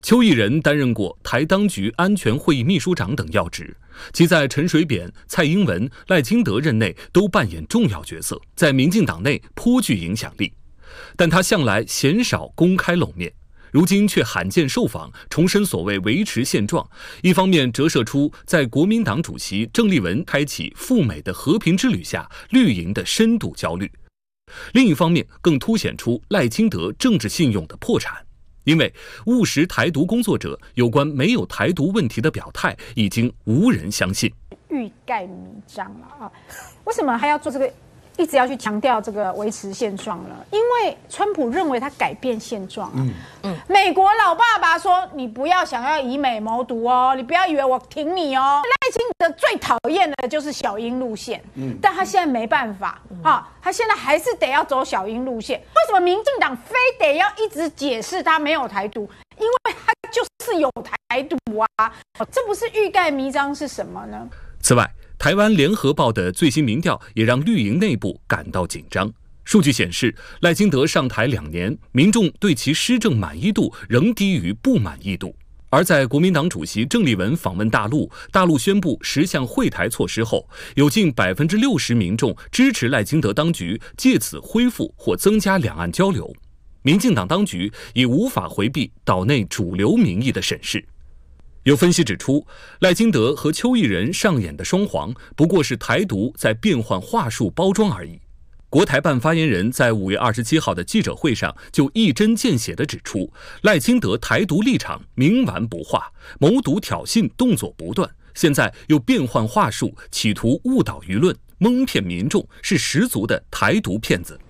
邱毅人担任过台当局安全会议秘书长等要职，其在陈水扁、蔡英文、赖清德任内都扮演重要角色，在民进党内颇具影响力。但他向来鲜少公开露面，如今却罕见受访，重申所谓维持现状，一方面折射出在国民党主席郑丽文开启赴美的和平之旅下绿营的深度焦虑，另一方面更凸显出赖清德政治信用的破产。因为务实台独工作者有关没有台独问题的表态已经无人相信， 欲盖弥彰了啊！为什么还要做这个？一直要去强调这个维持现状了，因为川普认为他改变现状美国老爸爸说你不要想要以美谋独哦，你不要以为我挺你哦。赖清德最讨厌的就是小英路线，但他现在没办法他现在还是得要走小英路线。为什么民进党非得要一直解释他没有台独？因为他就是有台独啊，这不是欲盖弥彰是什么呢？ 此外，台湾联合报的最新民调也让绿营内部感到紧张。数据显示，赖清德上台2年，民众对其施政满意度仍低于不满意度。而在国民党主席郑丽文访问大陆宣布10项惠台措施后，有近60%民众支持赖清德当局借此恢复或增加两岸交流。民进党当局已无法回避岛内主流民意的审视。有分析指出，赖清德和邱毅人上演的双簧不过是台独在变换话术包装而已。国台办发言人在5月27号的记者会上就一针见血地指出，赖清德台独立场冥顽不化，谋独挑衅动作不断，现在又变换话术，企图误导舆论，蒙骗民众，是十足的台独骗子。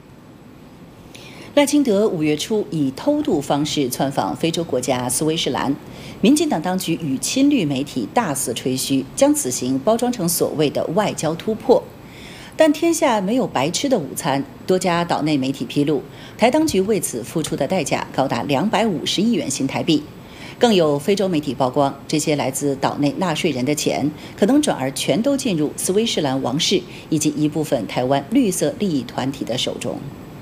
赖清德5月初以偷渡方式窜访非洲国家斯威士兰，民进党当局与亲绿媒体大肆吹嘘，将此行包装成所谓的外交突破。但天下没有白吃的午餐，多家岛内媒体披露，台当局为此付出的代价高达250亿元新台币。更有非洲媒体曝光，这些来自岛内纳税人的钱，可能转而全都进入斯威士兰王室以及一部分台湾绿色利益团体的手中。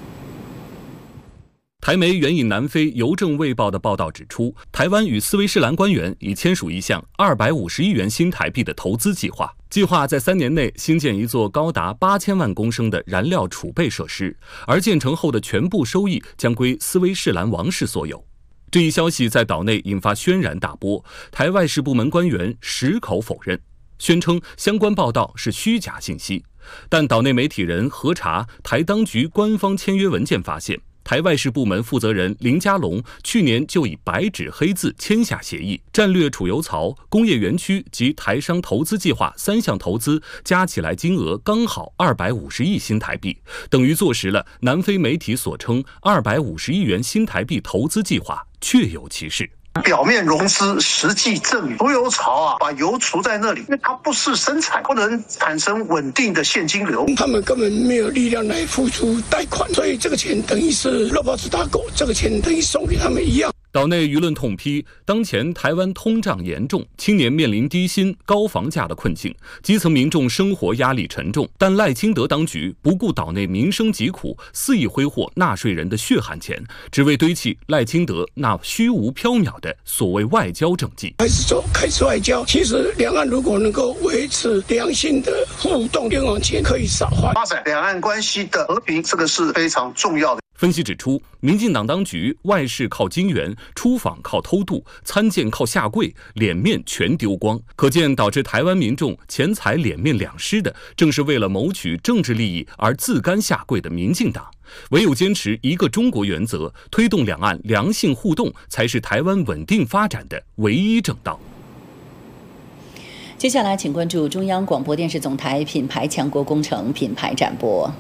台媒援引南非邮政卫报的报道指出，台湾与斯威士兰官员已签署一项250亿元新台币的投资计划，计划在3年内兴建一座高达8000万公升的燃料储备设施，而建成后的全部收益将归斯威士兰王室所有。这一消息在岛内引发轩然大波，台外事部门官员矢口否认，宣称相关报道是虚假信息。但岛内媒体人核查台当局官方签约文件发现，台外事部门负责人林佳龙去年就以白纸黑字签下协议，战略储油槽、工业园区及台商投资计划3项投资加起来金额刚好250亿新台币，等于坐实了南非媒体所称250亿元新台币投资计划确有其事。 表面融资，实际赠与。储油槽把油储在那里，因为它不是生产，不能产生稳定的现金流。 他们根本没有力量来付出贷款，所以这个钱等于是肉包子打狗，这个钱等于送给他们一样。 岛内舆论痛批，当前台湾通胀严重，青年面临低薪、高房价的困境，基层民众生活压力沉重。但赖清德当局不顾岛内民生疾苦，肆意挥霍纳税人的血汗钱，只为堆砌赖清德那虚无缥缈的所谓外交政绩。 开始外交，其实两岸如果能够维持良性的互动，冤枉钱可以少花。 发展两岸关系的和平，这个是非常重要的。 分析指出，民进党当局外事靠金援，出访靠偷渡，参见靠下跪，脸面全丢光。可见导致台湾民众钱财脸面两失的，正是为了谋取政治利益而自甘下跪的民进党。唯有坚持一个中国原则，推动两岸良性互动，才是台湾稳定发展的唯一正道。 接下来请关注中央广播电视总台品牌强国工程品牌展播。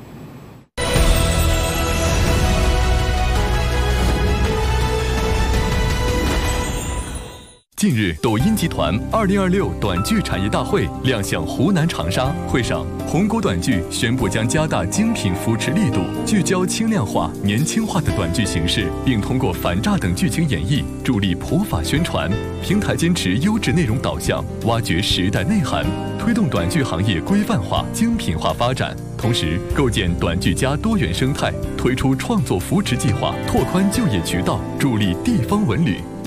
近日，抖音集团2026短剧产业大会亮相湖南长沙。会上，红谷短剧宣布将加大精品扶持力度，聚焦轻量化、年轻化的短剧形式，并通过反诈等剧情演绎，助力普法宣传。平台坚持优质内容导向，挖掘时代内涵，推动短剧行业规范化、精品化发展。同时，构建短剧加多元生态，推出创作扶持计划，拓宽就业渠道，助力地方文旅。